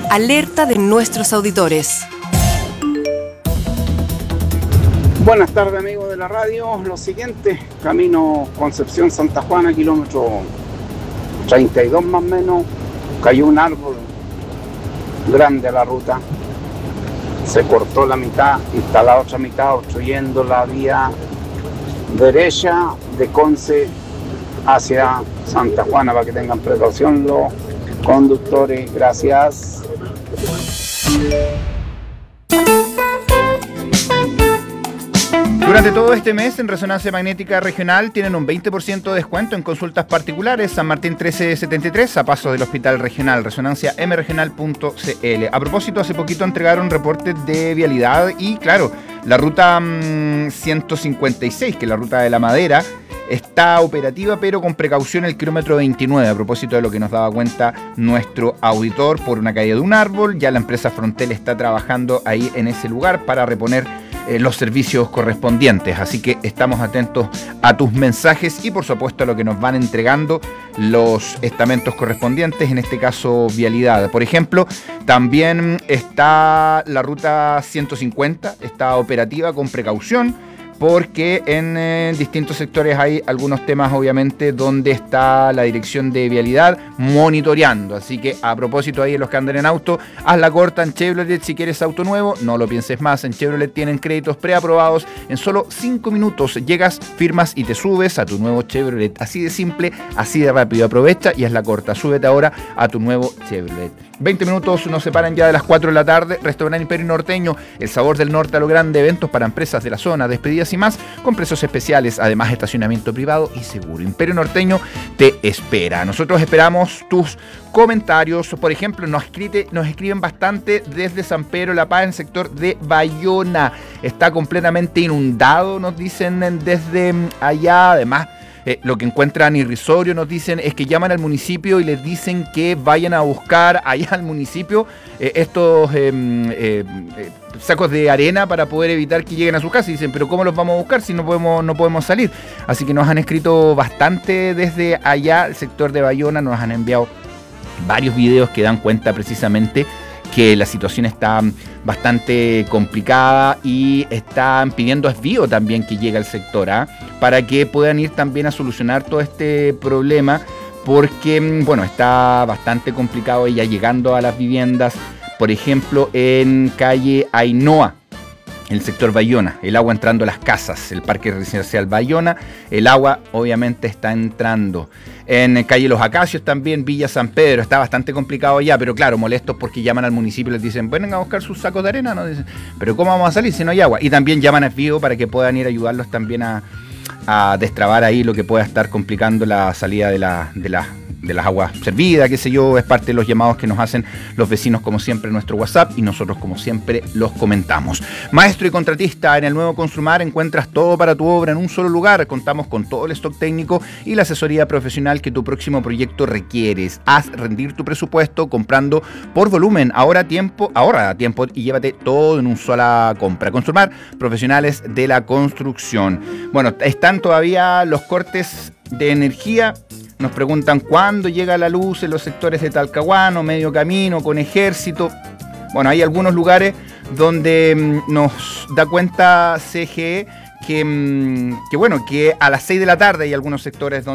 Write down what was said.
Alerta de nuestros auditores. Buenas tardes, amigos de la radio. Lo siguiente, camino Concepción Santa Juana, kilómetro 32 más o menos, cayó un árbol grande a la ruta, se cortó la mitad, está la otra mitad obstruyendo la vía derecha de Conce hacia Santa Juana, para que tengan precaución los conductores. Gracias. Durante todo este mes, en Resonancia Magnética Regional tienen un 20% de descuento en consultas particulares. San Martín 1373, a paso del Hospital Regional, resonanciamregional.cl. A propósito, hace poquito entregaron reportes de vialidad y, claro, la ruta 156, que es la ruta de la Madera, está operativa, pero con precaución el kilómetro 29, a propósito de lo que nos daba cuenta nuestro auditor por una caída de un árbol. Ya la empresa Frontel está trabajando ahí en ese lugar para reponer los servicios correspondientes, así que estamos atentos a tus mensajes y por supuesto a lo que nos van entregando los estamentos correspondientes, en este caso vialidad. Por ejemplo, también está la ruta 150, está operativa con precaución, porque en distintos sectores hay algunos temas, obviamente, donde está la dirección de vialidad monitoreando. Así que, a propósito ahí de los que andan en auto, haz la corta en Chevrolet si quieres auto nuevo. No lo pienses más, en Chevrolet tienen créditos preaprobados. En solo 5 minutos llegas, firmas y te subes a tu nuevo Chevrolet. Así de simple, así de rápido. Aprovecha y haz la corta. Súbete ahora a tu nuevo Chevrolet. 20 minutos nos separan ya de las 4 de la tarde. Restaurante Imperio Norteño, el sabor del norte a lo grande. Eventos para empresas de la zona, despedidas y más, con precios especiales, además estacionamiento privado y seguro. Imperio Norteño te espera. Nosotros esperamos tus comentarios. Por ejemplo, nos escriben bastante desde San Pedro La Paz, en el sector de Bayona. Está completamente inundado, nos dicen desde allá. Además, lo que encuentran irrisorio, nos dicen, es que llaman al municipio y les dicen que vayan a buscar allá al municipio estos sacos de arena para poder evitar que lleguen a sus casas. Y dicen, pero ¿cómo los vamos a buscar si no podemos salir? Así que nos han escrito bastante desde allá, el sector de Bayona. Nos han enviado varios videos que dan cuenta precisamente que la situación está bastante complicada y están pidiendo desvío también que llegue al sector, para que puedan ir también a solucionar todo este problema, porque bueno, está bastante complicado y ya llegando a las viviendas. Por ejemplo, en calle Ainhoa, el sector Bayona, el agua entrando a las casas, el parque residencial Bayona, el agua obviamente está entrando. En calle Los Acacios también, Villa San Pedro, está bastante complicado ya, pero claro, molestos porque llaman al municipio y les dicen, vengan a buscar sus sacos de arena, ¿no? Dicen, pero ¿cómo vamos a salir si no hay agua? Y también llaman a Vivo para que puedan ir a ayudarlos también a destrabar ahí lo que pueda estar complicando la salida de las aguas servidas, qué sé yo. Es parte de los llamados que nos hacen los vecinos, como siempre, en nuestro WhatsApp, y nosotros, como siempre, los comentamos. Maestro y contratista, en el nuevo Construmar encuentras todo para tu obra en un solo lugar. Contamos con todo el stock técnico y la asesoría profesional que tu próximo proyecto requieres. Haz rendir tu presupuesto comprando por volumen. Ahorra tiempo y llévate todo en una sola compra. Construmar, profesionales de la construcción. Bueno, están todavía los cortes de energía. Nos preguntan cuándo llega la luz en los sectores de Talcahuano, Medio Camino, con Ejército. Bueno, hay algunos lugares donde nos da cuenta CGE que a las 6 de la tarde hay algunos sectores donde